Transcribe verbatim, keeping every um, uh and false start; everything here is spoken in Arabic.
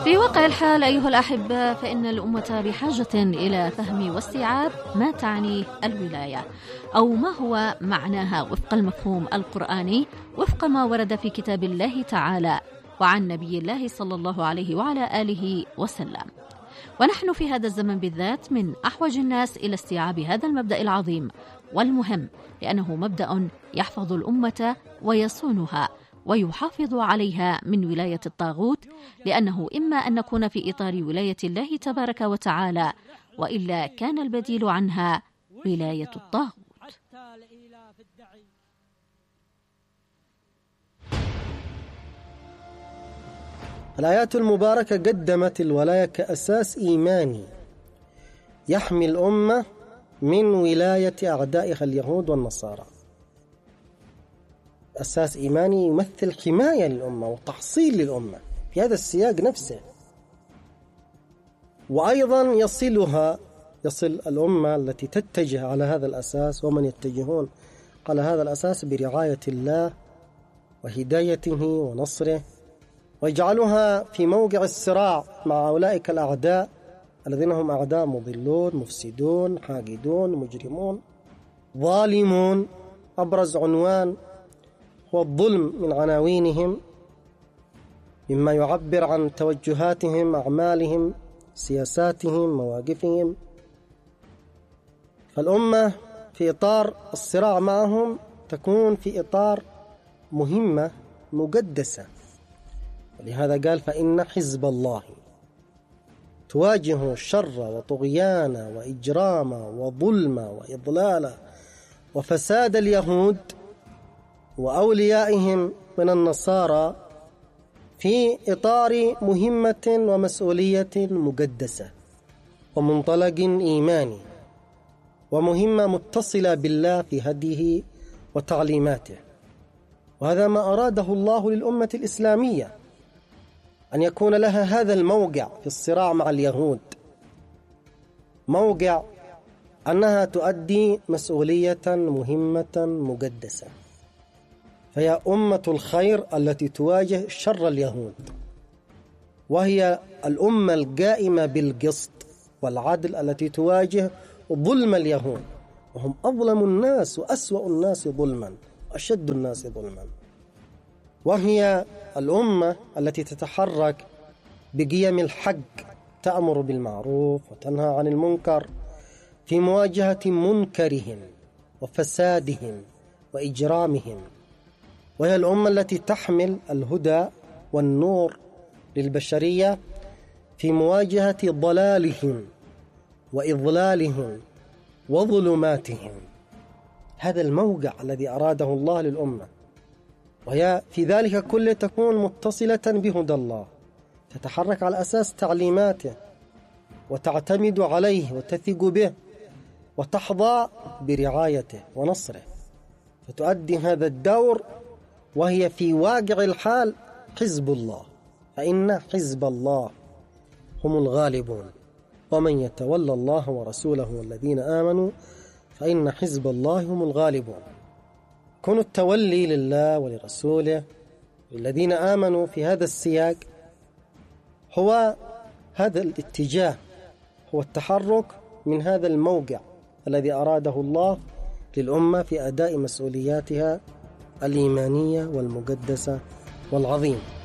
في واقع الحال أيها الأحبة، فإن الأمة بحاجة إلى فهم واستيعاب ما تعنيه الولاية، أو ما هو معناها وفق المفهوم القرآني، وفق ما ورد في كتاب الله تعالى وعن نبي الله صلى الله عليه وعلى آله وسلم. ونحن في هذا الزمن بالذات من أحوج الناس إلى استيعاب هذا المبدأ العظيم والمهم، لأنه مبدأ يحفظ الأمة ويصونها ويحافظ عليها من ولاية الطاغوت، لأنه إما أن نكون في إطار ولاية الله تبارك وتعالى، وإلا كان البديل عنها ولاية الطاغوت. الآيات المباركة قدمت الولاية كأساس إيماني يحمي الأمة من ولاية أعدائها اليهود والنصارى. أساس إيماني يمثل حماية للأمة وتحصيل للأمة في هذا السياق نفسه، وأيضا يصلها يصل الأمة التي تتجه على هذا الأساس ومن يتجهون على هذا الأساس برعاية الله وهدايته ونصره، ويجعلها في موقع الصراع مع أولئك الأعداء الذين هم أعداء مضلون مفسدون حاقدون مجرمون ظالمون. أبرز عنوان هو الظلم من عناوينهم، مما يعبر عن توجهاتهم، أعمالهم، سياساتهم، مواقفهم. فالأمة في إطار الصراع معهم تكون في إطار مهمة مقدسة، ولهذا قال فإن حزب الله تواجه الشر وطغيان وإجرام وظلم وإضلال وفساد اليهود وأوليائهم من النصارى في إطار مهمة ومسؤولية مقدسة ومنطلق إيماني، ومهمة متصلة بالله في هديه وتعليماته. وهذا ما أراده الله للأمة الإسلامية، أن يكون لها هذا الموقع في الصراع مع اليهود، موقع أنها تؤدي مسؤولية مهمة مقدسة، فهي أمة الخير التي تواجه شر اليهود، وهي الأمة القائمة بالقسط والعدل التي تواجه ظلم اليهود، وهم أظلم الناس وأسوأ الناس ظلما وأشد الناس ظلما. وهي الأمة التي تتحرك بقيم الحق، تأمر بالمعروف وتنهى عن المنكر في مواجهة منكرهم وفسادهم وإجرامهم. وهي الأمة التي تحمل الهدى والنور للبشرية في مواجهة ضلالهم وإضلالهم وظلماتهم. هذا الموقع الذي أراده الله للأمة، وهي في ذلك كله تكون متصلة بهدى الله، تتحرك على أساس تعليماته وتعتمد عليه وتثق به وتحظى برعايته ونصره، فتؤدي هذا الدور، وهي في واقع الحال حزب الله، فإن حزب الله هم الغالبون، ومن يتولى الله ورسوله والذين آمنوا فإن حزب الله هم الغالبون. كون التولي لله ولرسوله والذين آمنوا في هذا السياق هو هذا الاتجاه، هو التحرك من هذا الموقع الذي أراده الله للأمة في أداء مسؤولياتها الإيمانية والمقدسة والعظيمة.